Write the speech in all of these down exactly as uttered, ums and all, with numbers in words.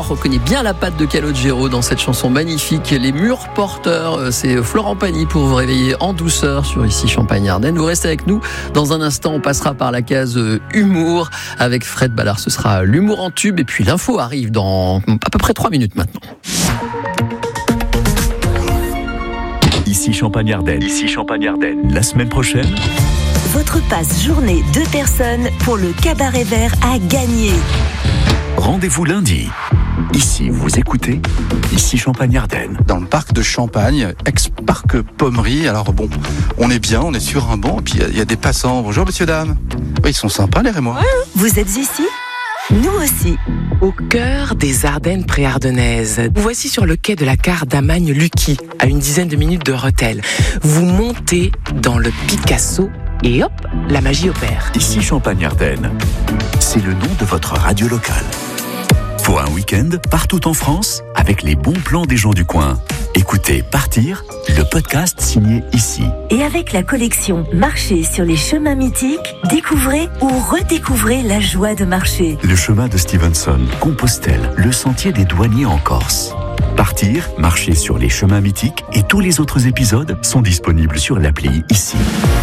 reconnaît bien la patte de Calogero dans cette chanson magnifique, Les Murs Porteurs. C'est Florent Pagny pour vous réveiller en douceur sur Ici Champagne-Ardenne. Vous restez avec nous. Dans un instant, on passera par la case humour avec Fred Ballard. Ce sera l'humour en tube et puis l'info arrive dans à peu près trois minutes maintenant. Ici Champagne-Ardenne. Ici Champagne-Ardenne. La semaine prochaine, votre passe journée deux personnes pour le Cabaret Vert à gagner. Rendez-vous lundi. Ici, vous écoutez Ici Champagne-Ardenne. Dans le parc de Champagne, ex-parc Pommery. Alors bon, on est bien, on est sur un banc, et puis il y, y a des passants. Bonjour messieurs, dames. Oui, ils sont sympas les Rémois. Vous êtes ici ? Nous aussi. Au cœur des Ardennes pré-ardennaises. Vous voici sur le quai de la gare d'Amagne-Lucky, à une dizaine de minutes de Rethel. Vous montez dans le Picasso et hop, la magie opère. Ici Champagne-Ardenne. C'est le nom de votre radio locale. Pour un week-end, partout en France, avec les bons plans des gens du coin. Écoutez Partir, le podcast signé Ici. Et avec la collection Marcher sur les chemins mythiques, découvrez ou redécouvrez la joie de marcher. Le chemin de Stevenson, Compostelle, le sentier des douaniers en Corse. Partir, marcher sur les chemins mythiques et tous les autres épisodes sont disponibles sur l'appli Ici.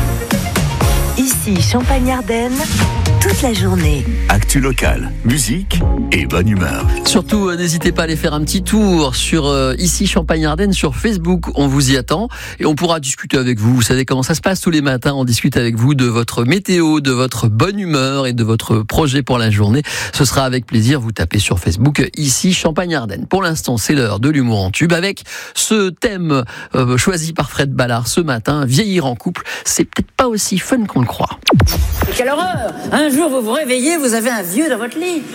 Ici Champagne-Ardenne, toute la journée. Actu locale, musique et bonne humeur. Surtout, euh, n'hésitez pas à aller faire un petit tour sur euh, Ici Champagne-Ardenne sur Facebook. On vous y attend et on pourra discuter avec vous. Vous savez comment ça se passe tous les matins. On discute avec vous de votre météo, de votre bonne humeur et de votre projet pour la journée. Ce sera avec plaisir. Vous tapez sur Facebook Ici Champagne-Ardenne. Pour l'instant, c'est l'heure de l'humour en tube avec ce thème euh, choisi par Fred Ballard ce matin. Vieillir en couple, c'est peut-être pas aussi fun qu'on le croit. Quelle horreur! Un jour, vous vous réveillez, vous avez un vieux dans votre lit.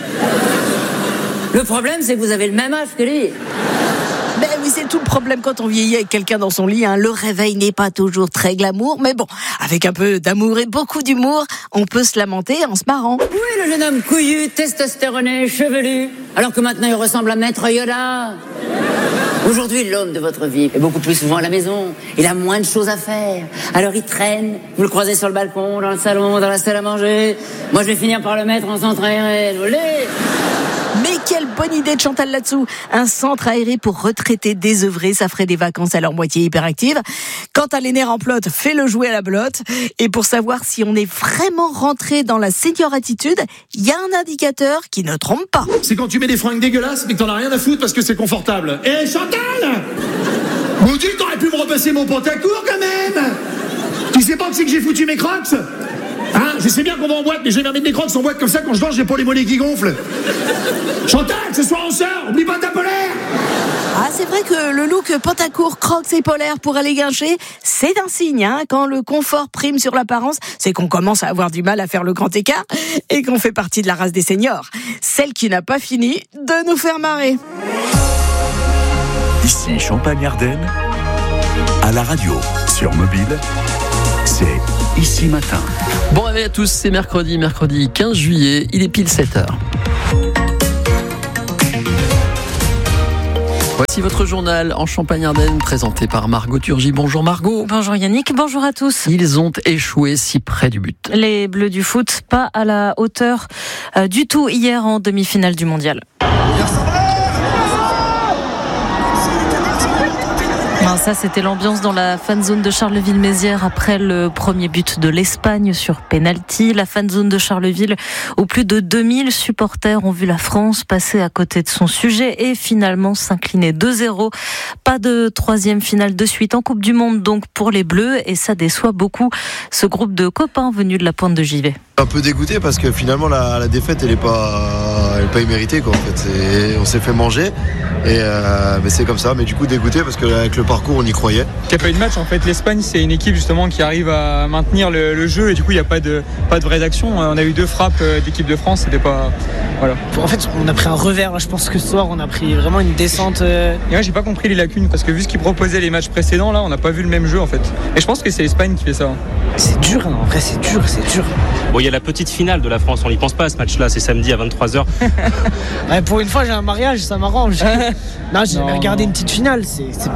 Le problème, c'est que vous avez le même âge que lui. Ben oui, c'est tout le problème quand on vieillit avec quelqu'un dans son lit. Hein. Le réveil n'est pas toujours très glamour, mais bon, avec un peu d'amour et beaucoup d'humour, on peut se lamenter en se marrant. Oui, le jeune homme couillu, testostéroné, chevelu, alors que maintenant il ressemble à Maître Yoda. Aujourd'hui, l'homme de votre vie est beaucoup plus souvent à la maison. Il a moins de choses à faire. Alors il traîne, vous le croisez sur le balcon, dans le salon, dans la salle à manger. Moi, je vais finir par le mettre en centre aéré. Vous voulez ? Mais quelle bonne idée de Chantal là-dessous. Un centre aéré pour retraités désœuvrés, ça ferait des vacances à leur moitié hyperactive. Quant à les nerfs en plot, fais-le jouer à la belote. Et pour savoir si on est vraiment rentré dans la senior attitude, il y a un indicateur qui ne trompe pas. C'est quand tu mets des fringues dégueulasses mais que t'en as rien à foutre parce que c'est confortable. Eh Chantal, Maudit, t'aurais pu me repasser mon pantacourt quand même. Tu sais pas que c'est que j'ai foutu mes crocs? Hein, je sais bien qu'on va en boîte, mais je vais mettre mes crocs en boîte comme ça, quand je danse, j'ai pas les mollets qui gonflent. Chantal, ce soir on sort, oublie pas ta polaire. Ah, c'est vrai que le look pantacourt, crocs et polaire pour aller guincher, c'est un signe, hein. Quand le confort prime sur l'apparence, c'est qu'on commence à avoir du mal à faire le grand écart et qu'on fait partie de la race des seniors. Celle qui n'a pas fini de nous faire marrer. Ici Champagne-Ardenne, à la radio, sur mobile, c'est Ici Matin. Bon réveil à tous, c'est mercredi, mercredi quinze juillet, il est pile sept heures. Voici votre journal en Champagne-Ardenne, présenté par Margot Turgy. Bonjour Margot. Bonjour Yannick, bonjour à tous. Ils ont échoué si près du but. Les Bleus du foot, pas à la hauteur euh, du tout hier en demi-finale du mondial. Ben ça, c'était l'ambiance dans la fanzone de Charleville-Mézières après le premier but de l'Espagne sur penalty. La fanzone de Charleville, où plus de deux mille supporters ont vu la France passer à côté de son sujet et finalement s'incliner deux zéro. Pas de troisième finale de suite en Coupe du Monde donc pour les Bleus, et ça déçoit beaucoup ce groupe de copains venus de la pointe de Givet. Un peu dégoûté parce que finalement la, la défaite elle est pas, elle est pas imméritée quoi, en fait. C'est, on s'est fait manger et euh, mais c'est comme ça. Mais du coup dégoûté parce qu'avec le parcours on y croyait. Il n'y a pas eu de match en fait. L'Espagne c'est une équipe justement qui arrive à maintenir le, le jeu et du coup il n'y a pas de pas de vraies actions. On a eu deux frappes d'équipe de France, c'était pas voilà. En fait on a pris un revers. Je pense que ce soir on a pris vraiment une descente. Euh... Et moi j'ai pas compris les lacunes parce que vu ce qu'ils proposaient les matchs précédents là on n'a pas vu le même jeu en fait. Et je pense que c'est l'Espagne qui fait ça. C'est dur hein. En vrai c'est dur c'est dur. Bon il y a la petite finale de la France, on n'y pense pas à ce match-là, c'est samedi à vingt-trois heures. Ouais, pour une fois j'ai un mariage, ça m'arrange. Non, j'ai jamais regardé une petite finale, c'est, c'est pas... Moi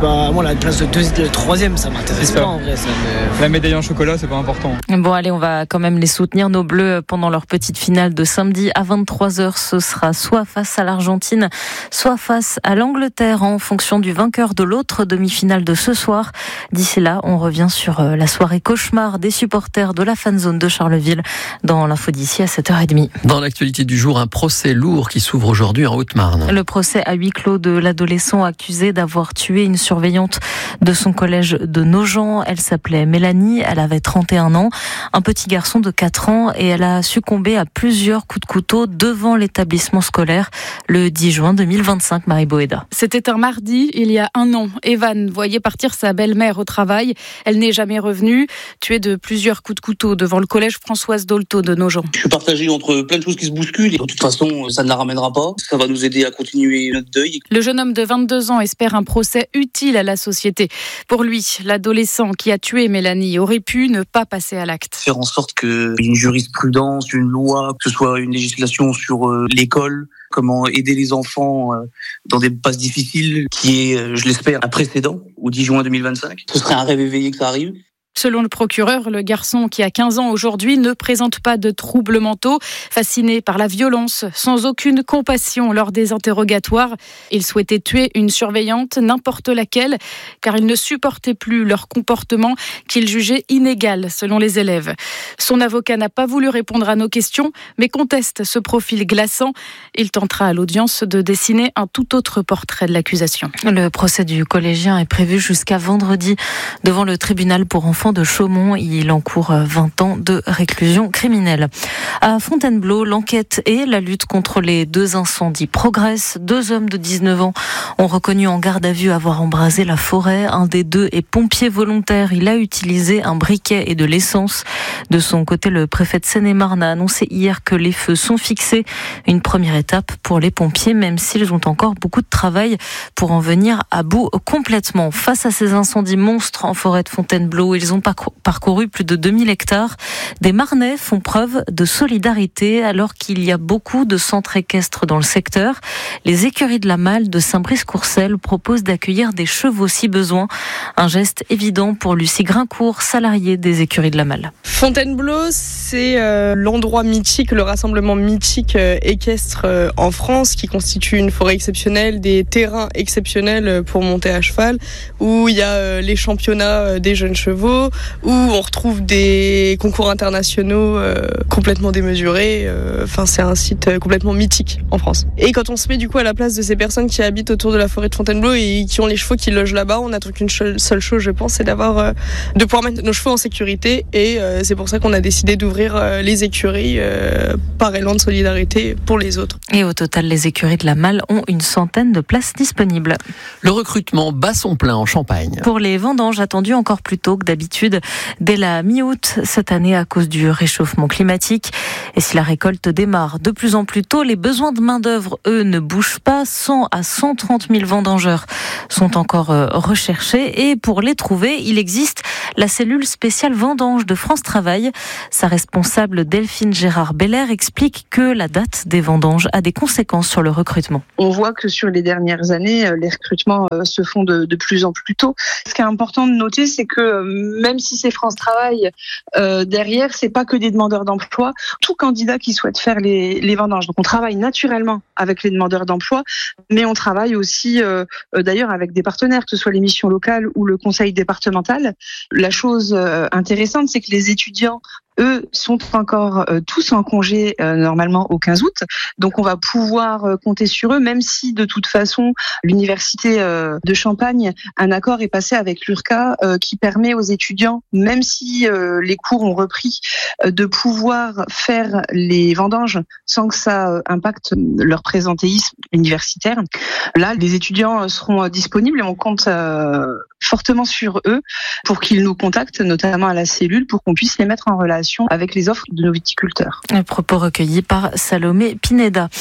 la place de, deux, de troisième, ça m'intéresse pas en vrai. Ça me... La médaille en chocolat, c'est pas important. Bon, allez, on va quand même les soutenir, nos Bleus, pendant leur petite finale de samedi à vingt-trois heures. Ce sera soit face à l'Argentine, soit face à l'Angleterre, en fonction du vainqueur de l'autre demi-finale de ce soir. D'ici là, on revient sur la soirée cauchemar des supporters de la fanzone de Charleville dans l'info d'ici à sept heures trente. Dans l'actualité du jour, un procès lourd qui s'ouvre aujourd'hui en Haute-Marne. Le procès à huis clos de l'adolescent accusé d'avoir tué une surveillante de son collège de Nogent. Elle s'appelait Mélanie, elle avait trente et un ans, un petit garçon de quatre ans, et elle a succombé à plusieurs coups de couteau devant l'établissement scolaire le dix juin deux mille vingt-cinq. Marie Boéda. C'était un mardi, il y a un an. Evan voyait partir sa belle-mère au travail. Elle n'est jamais revenue, tuée de plusieurs coups de couteau devant le collège Françoise Dolto de Nogent. Je suis partagé entre plein de choses qui se bousculent. Et de toute façon, ça ne la ramènera pas. Ça va nous aider à continuer notre deuil. Le jeune homme de vingt-deux ans espère un procès utile à la société. Pour lui, l'adolescent qui a tué Mélanie aurait pu ne pas passer à l'acte. Faire en sorte qu'il y ait une jurisprudence, une loi, que ce soit une législation sur euh, l'école, comment aider les enfants euh, dans des passes difficiles, qui est, euh, je l'espère, un précédent au dix juin deux mille vingt-cinq. Ce serait un rêve éveillé que ça arrive. Selon le procureur, le garçon qui a quinze ans aujourd'hui ne présente pas de troubles mentaux, fasciné par la violence, sans aucune compassion lors des interrogatoires. Il souhaitait tuer une surveillante, n'importe laquelle, car il ne supportait plus leur comportement qu'il jugeait inégal selon les élèves. Son avocat n'a pas voulu répondre à nos questions, mais conteste ce profil glaçant. Il tentera à l'audience de dessiner un tout autre portrait de l'accusation. Le procès du collégien est prévu jusqu'à vendredi devant le tribunal pour enfants de Chaumont. Il encourt vingt ans de réclusion criminelle. À Fontainebleau, l'enquête et la lutte contre les deux incendies progressent. Deux hommes de dix-neuf ans ont reconnu en garde à vue avoir embrasé la forêt. Un des deux est pompier volontaire. Il a utilisé un briquet et de l'essence. De son côté, le préfet de Seine-et-Marne a annoncé hier que les feux sont fixés. Une première étape pour les pompiers, même s'ils ont encore beaucoup de travail pour en venir à bout complètement. Face à ces incendies monstres en forêt de Fontainebleau, ils ont parcouru plus de deux mille hectares. Des Marnais font preuve de solidarité alors qu'il y a beaucoup de centres équestres dans le secteur. Les écuries de la Malle de Saint-Brice-Courcelles proposent d'accueillir des chevaux si besoin. Un geste évident pour Lucie Grincourt, salariée des écuries de la Malle. Fontainebleau, c'est euh, l'endroit mythique, le rassemblement mythique euh, équestre euh, en France, qui constitue une forêt exceptionnelle, des terrains exceptionnels pour monter à cheval, où il y a euh, les championnats euh, des jeunes chevaux, où on retrouve des concours internationaux euh, complètement démesurés. Enfin, euh, c'est un site euh, complètement mythique en France. Et quand on se met du coup à la place de ces personnes qui habitent autour de la forêt de Fontainebleau et qui ont les chevaux qui logent là-bas, on n'attend qu'une seule chose, je pense, c'est d'avoir, euh, de pouvoir mettre nos chevaux en sécurité. Et euh, c'est pour ça qu'on a décidé d'ouvrir euh, les écuries euh, par élan de solidarité pour les autres. Et au total, les écuries de la Malle ont une centaine de places disponibles. Le recrutement bat son plein en Champagne. Pour les vendanges attendues encore plus tôt que d'habitude, dès la mi-août cette année à cause du réchauffement climatique. Et si la récolte démarre de plus en plus tôt, les besoins de main-d'œuvre, eux, ne bougent pas. cent à cent trente mille vendangeurs sont encore recherchés. Et pour les trouver, il existe la cellule spéciale vendange de France Travail. Sa responsable Delphine Gérard-Beller explique que la date des vendanges a des conséquences sur le recrutement. On voit que sur les dernières années, les recrutements se font de, de plus en plus tôt. Ce qui est important de noter, c'est que même si c'est France Travail, euh, derrière, c'est pas que des demandeurs d'emploi. Tout candidat qui souhaite faire les, les vendanges. Donc on travaille naturellement avec les demandeurs d'emploi, mais on travaille aussi euh, d'ailleurs avec des partenaires, que ce soit les missions locales ou le conseil départemental. La chose euh, intéressante, c'est que les étudiants, eux, sont encore euh, tous en congé euh, normalement au quinze août. Donc on va pouvoir euh, compter sur eux, même si de toute façon, l'université euh, de Champagne, un accord est passé avec l'U R C A euh, qui permet aux étudiants, même si euh, les cours ont repris, euh, de pouvoir faire les vendanges sans que ça euh, impacte leur présentéisme universitaire. Là, les étudiants seront disponibles et on compte euh, fortement sur eux pour qu'ils nous contactent, notamment à la cellule, pour qu'on puisse les mettre en relation avec les offres de nos viticulteurs. Un propos recueilli par Salomé Pineda.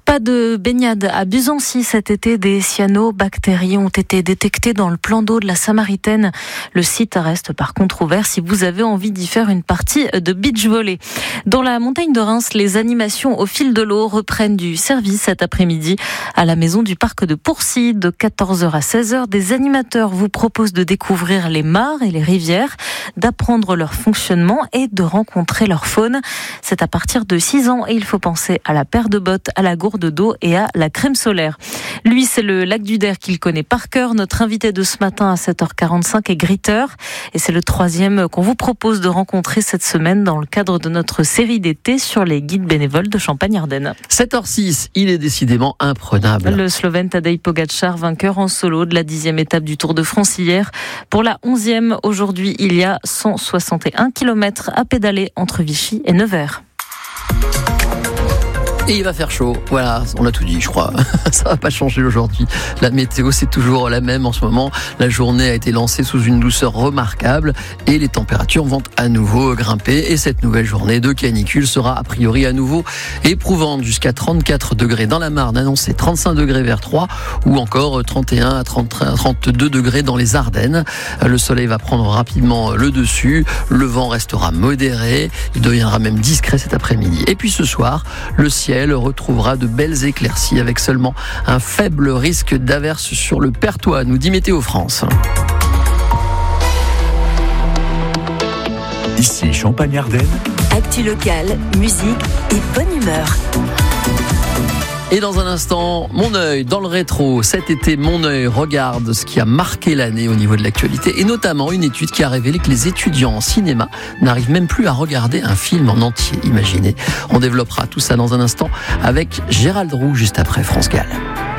Pas de baignade à Buzancy cet été. Des cyanobactéries ont été détectées dans le plan d'eau de la Samaritaine. Le site reste par contre ouvert si vous avez envie d'y faire une partie de beach volley. Dans la montagne de Reims, les animations au fil de l'eau reprennent du service cet après-midi à la maison du parc de Pourcy. De quatorze heures à seize heures, des animateurs vous proposent de découvrir les mares et les rivières, d'apprendre leur fonctionnement et de rencontrer leur faune. C'est à partir de six ans et il faut penser à la paire de bottes, à la gourde d'eau et à la crème solaire. Lui, c'est le lac du Der qu'il connaît par cœur. Notre invité de ce matin à sept heures quarante-cinq est Gritter et c'est le troisième qu'on vous propose de rencontrer cette semaine dans le cadre de notre série d'été sur les guides bénévoles de Champagne-Ardenne. sept heures six, il est décidément imprenable. Le Slovène Tadej Pogačar, vainqueur en solo de la dixième étape du Tour de France hier. Pour la onzième, aujourd'hui, il y a cent soixante et un kilomètres à pédaler entre Vichy et Nevers. Et il va faire chaud, voilà, on l'a tout dit je crois, ça va pas changer aujourd'hui. La météo c'est toujours la même en ce moment, la journée a été lancée sous une douceur remarquable et les températures vont à nouveau grimper et cette nouvelle journée de canicule sera a priori à nouveau éprouvante jusqu'à trente-quatre degrés dans la Marne, annoncé trente-cinq degrés vers Troyes ou encore trente et un à trente-deux degrés dans les Ardennes. Le soleil va prendre rapidement le dessus, le vent restera modéré, il deviendra même discret cet après-midi. Et puis ce soir, le ciel retrouvera de belles éclaircies avec seulement un faible risque d'averse sur le Pertois, nous dit Météo France. Ici Champagne-Ardenne. Actu locale, musique et bonne humeur. Et dans un instant, Mon œil dans le rétro. Cet été, Mon œil regarde ce qui a marqué l'année au niveau de l'actualité et notamment une étude qui a révélé que les étudiants en cinéma n'arrivent même plus à regarder un film en entier. Imaginez. On développera tout ça dans un instant avec Gérald Roux juste après France Gall.